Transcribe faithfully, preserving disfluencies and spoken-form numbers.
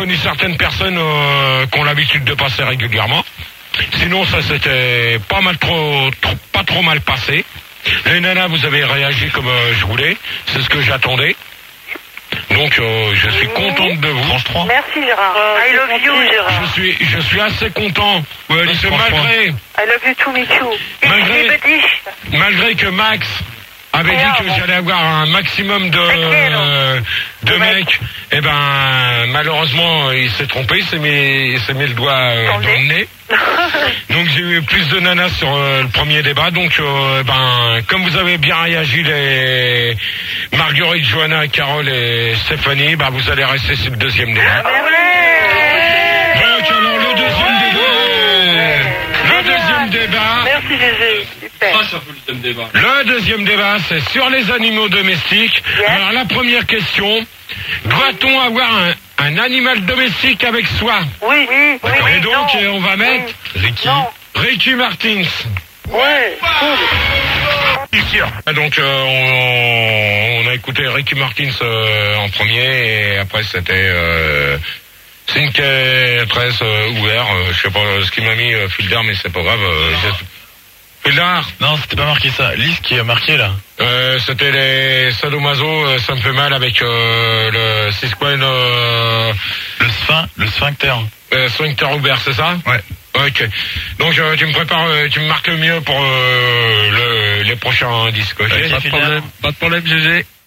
connu certaines personnes euh, qui ont l'habitude de passer régulièrement. Sinon, ça s'était pas mal trop, trop, pas trop mal passé. Les nanas, vous avez réagi comme euh, je voulais. C'est ce que j'attendais. Donc, euh, je suis contente de vous. Merci Gérard. I love you Gérard. Je suis, je suis assez content. Ouais, c'est malgré. I love you too, Michou. Malgré, malgré que Max avait dit que j'allais avoir un maximum de, euh, de mecs, et ben malheureusement il s'est trompé, il s'est mis, il s'est mis le doigt euh, dans le nez. Donc j'ai eu plus de nanas sur euh, le premier débat. Donc euh, ben comme vous avez bien réagi les Marguerite, Johanna, Carole et Stéphanie, ben vous allez rester sur le deuxième débat. Donc alors le deuxième débat, le deuxième débat. Merci Gégé. Le deuxième débat, c'est sur les animaux domestiques. Yes. Alors la première question, doit-on avoir un, un animal domestique avec soi? Oui, oui, oui. Et oui, donc non. euh, on va mettre Oui. Ricky, Non. Ricky Martins. Ouais, cool. Ah, donc euh, on, on a écouté Ricky Martins euh, en premier et après c'était euh, Cinque Tres euh, ouvert. Euh, je sais pas ce qui m'a mis euh, Fielder, mais c'est pas grave. Euh, Fielder. Non, c'était pas marqué ça. Lise qui a marqué là. Euh, c'était les sadomaso, euh, ça me fait mal avec euh, le Cisquen, euh, le sphin, le sphincter. Euh, sphincter ouvert, c'est ça? Ouais. Ok. Donc euh, tu me prépares, euh, tu me marques le mieux pour euh, le, les prochains disques. Okay, Okay, pas de problème, pas de problème, G G.